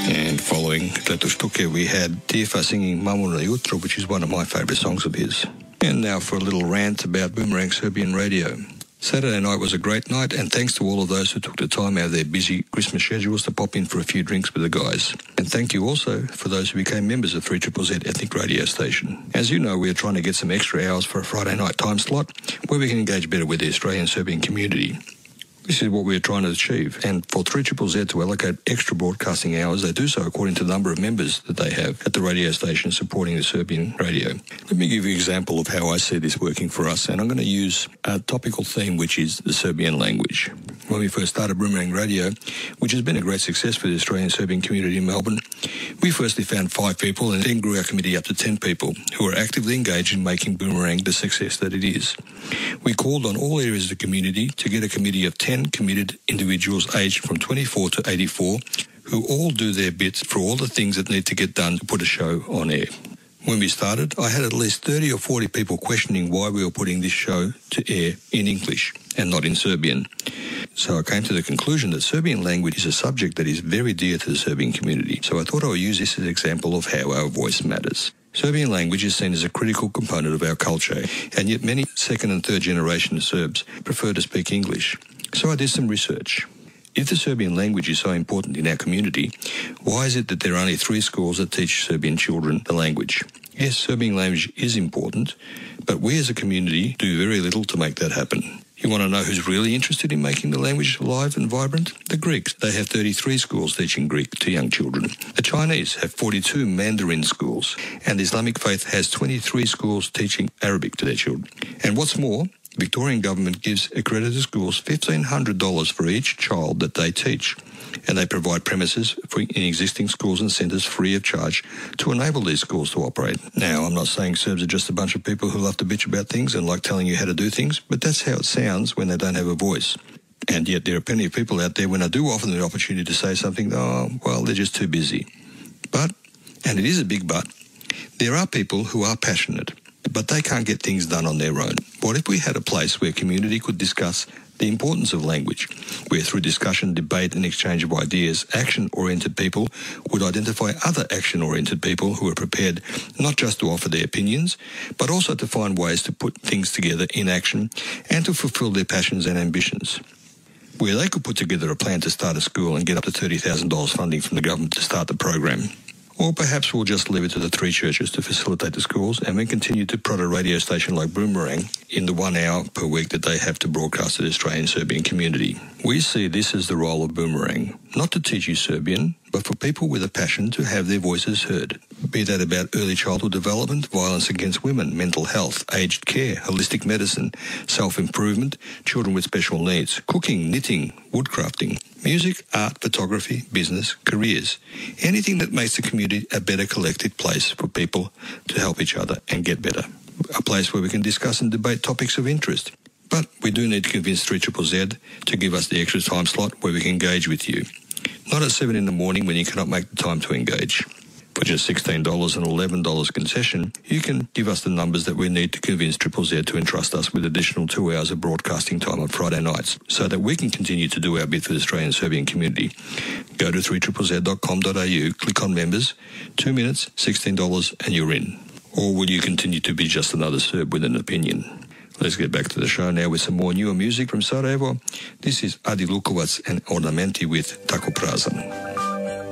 And following Kletushtuke, we had Tifa singing Mamuna Jutra, which is one of my favourite songs of his. And now for a little rant about Boomerang Serbian Radio. Saturday night was a great night, and thanks to all of those who took the time out of their busy Christmas schedules to pop in for a few drinks with the guys. And thank you also for those who became members of 3ZZZ Ethnic Radio Station. As you know, we are trying to get some extra hours for a Friday night time slot where we can engage better with the Australian Serbian community. This is what we are trying to achieve, and for 3ZZZ to allocate extra broadcasting hours, they do so according to the number of members that they have at the radio station supporting the Serbian radio. Let me give you an example of how I see this working for us, and I'm going to use a topical theme, which is the Serbian language. When we first started Boomerang Radio, which has been a great success for the Australian Serbian community in Melbourne, we firstly found 5 people and then grew our committee up to 10 people who are actively engaged in making Boomerang the success that it is. We called on all areas of the community to get a committee of 10 committed individuals aged from 24 to 84 who all do their bits for all the things that need to get done to put a show on air. When we started, I had at least 30 or 40 people questioning why we were putting this show to air in English and not in Serbian. So I came to the conclusion that Serbian language is a subject that is very dear to the Serbian community. So I thought I would use this as an example of how our voice matters. Serbian language is seen as a critical component of our culture, and yet many second and third generation Serbs prefer to speak English. So I did some research. If the Serbian language is so important in our community, why is it that there are only 3 schools that teach Serbian children the language? Yes, Serbian language is important, but we as a community do very little to make that happen. You want to know who's really interested in making the language alive and vibrant? The Greeks. They have 33 schools teaching Greek to young children. The Chinese have 42 Mandarin schools, and the Islamic faith has 23 schools teaching Arabic to their children. And what's more, the Victorian government gives accredited schools $1,500 for each child that they teach, and they provide premises in existing schools and centres free of charge to enable these schools to operate. Now, I'm not saying Serbs are just a bunch of people who love to bitch about things and like telling you how to do things, but that's how it sounds when they don't have a voice. And yet there are plenty of people out there, when I do offer them the opportunity to say something, they're just too busy. But, and it is a big but, there are people who are passionate, but they can't get things done on their own. What if we had a place where community could discuss the importance of language, where through discussion, debate and exchange of ideas, action-oriented people would identify other action-oriented people who are prepared not just to offer their opinions, but also to find ways to put things together in action and to fulfil their passions and ambitions. Where they could put together a plan to start a school and get up to $30,000 funding from the government to start the program. Or perhaps we'll just leave it to the 3 churches to facilitate the schools, and we continue to prod a radio station like Boomerang in the 1 hour per week that they have to broadcast to the Australian Serbian community. We see this as the role of Boomerang, not to teach you Serbian, but for people with a passion to have their voices heard. Be that about early childhood development, violence against women, mental health, aged care, holistic medicine, self-improvement, children with special needs, cooking, knitting, woodcrafting, music, art, photography, business, careers. Anything that makes the community a better collective place for people to help each other and get better. A place where we can discuss and debate topics of interest. But we do need to convince 3ZZZ to give us the extra time slot where we can engage with you. Not at 7 in the morning when you cannot make the time to engage. For just $16 and $11 concession, you can give us the numbers that we need to convince ZZZ to entrust us with additional 2 hours of broadcasting time on Friday nights so that we can continue to do our bit for the Australian Serbian community. Go to 3ZZZ.com.au, click on members, 2 minutes, $16 and you're in. Or will you continue to be just another Serb with an opinion? Let's get back to the show now with some more newer music from Sarajevo. This is Adi Lukovac and Ornamenti with Tako Prazan.